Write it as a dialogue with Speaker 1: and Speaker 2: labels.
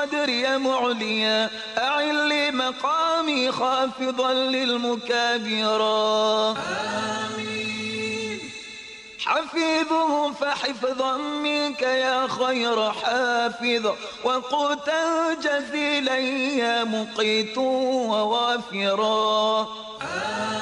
Speaker 1: صدري معليا أعل لي مقامي خافضا للمكابرا آمين. حفيظه فحفظا منك يا خير حافظ وقوتا جزيلا يا مقيت ووافرا آمين.